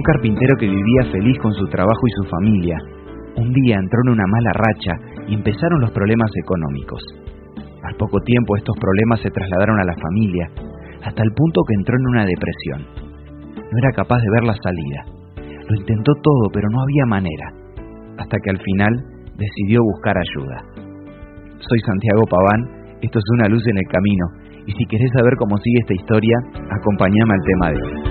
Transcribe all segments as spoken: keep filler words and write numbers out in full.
carpintero que vivía feliz con su trabajo y su familia, un día entró en una mala racha y empezaron los problemas económicos. Al poco tiempo estos problemas se trasladaron a la familia, hasta el punto que entró en una depresión. No era capaz de ver la salida. Lo intentó todo, pero no había manera, hasta que al final decidió buscar ayuda. Soy Santiago Paván, esto es Una Luz en el Camino, y si querés saber cómo sigue esta historia, acompáñame al tema de hoy.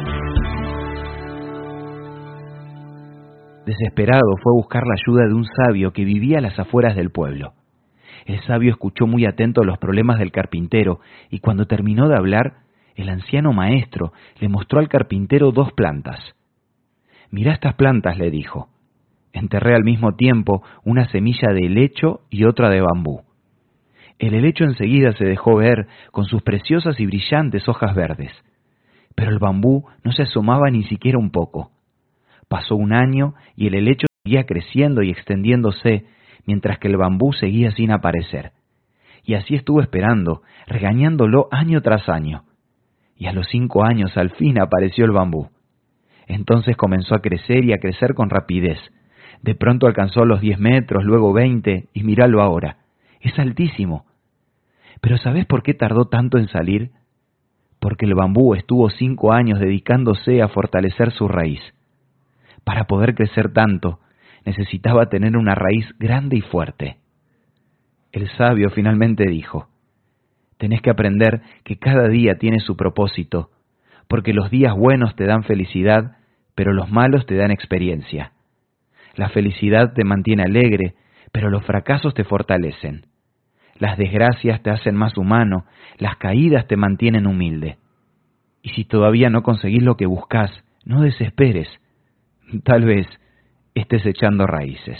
Desesperado fue a buscar la ayuda de un sabio que vivía a las afueras del pueblo. El sabio escuchó muy atento los problemas del carpintero y cuando terminó de hablar, el anciano maestro le mostró al carpintero dos plantas. «Mirá estas plantas», le dijo. Enterré al mismo tiempo una semilla de helecho y otra de bambú. El helecho enseguida se dejó ver con sus preciosas y brillantes hojas verdes, pero el bambú no se asomaba ni siquiera un poco. Pasó un año y el helecho seguía creciendo y extendiéndose, mientras que el bambú seguía sin aparecer. Y así estuvo esperando, regañándolo año tras año. Y a los cinco años al fin apareció el bambú. Entonces comenzó a crecer y a crecer con rapidez. De pronto alcanzó los diez metros, luego veinte, y míralo ahora. Es altísimo. Pero ¿sabés por qué tardó tanto en salir? Porque el bambú estuvo cinco años dedicándose a fortalecer su raíz. Para poder crecer tanto, necesitaba tener una raíz grande y fuerte. El sabio finalmente dijo: «Tenés que aprender que cada día tiene su propósito, porque los días buenos te dan felicidad, pero los malos te dan experiencia. La felicidad te mantiene alegre, pero los fracasos te fortalecen. Las desgracias te hacen más humano, las caídas te mantienen humilde. Y si todavía no conseguís lo que buscás, no desesperes. Tal vez estés echando raíces».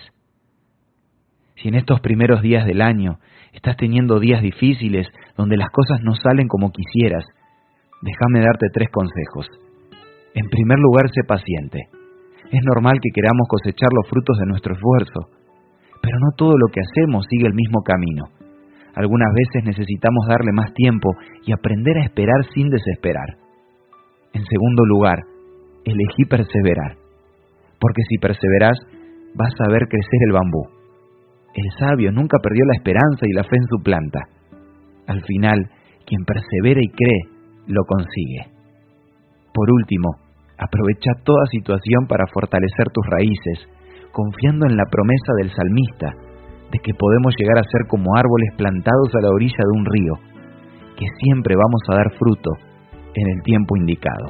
Si en estos primeros días del año estás teniendo días difíciles donde las cosas no salen como quisieras, déjame darte tres consejos. En primer lugar, sé paciente. Es normal que queramos cosechar los frutos de nuestro esfuerzo, pero no todo lo que hacemos sigue el mismo camino. Algunas veces necesitamos darle más tiempo y aprender a esperar sin desesperar. En segundo lugar, elegí perseverar. Porque si perseverás, vas a ver crecer el bambú. El sabio nunca perdió la esperanza y la fe en su planta. Al final, quien persevera y cree, lo consigue. Por último, aprovecha toda situación para fortalecer tus raíces, confiando en la promesa del salmista, de que podemos llegar a ser como árboles plantados a la orilla de un río, que siempre vamos a dar fruto en el tiempo indicado.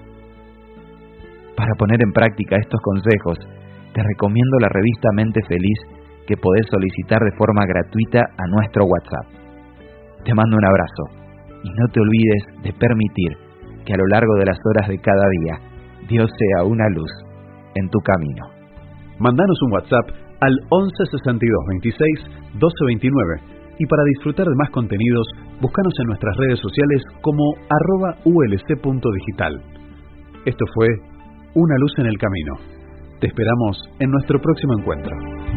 Para poner en práctica estos consejos, te recomiendo la revista Mente Feliz que podés solicitar de forma gratuita a nuestro WhatsApp. Te mando un abrazo y no te olvides de permitir que a lo largo de las horas de cada día Dios sea una luz en tu camino. Mandanos un WhatsApp al once sesenta y dos veintiséis doce veintinueve y para disfrutar de más contenidos, búscanos en nuestras redes sociales como arroba ulc.digital. Esto fue Una Luz en el Camino. Te esperamos en nuestro próximo encuentro.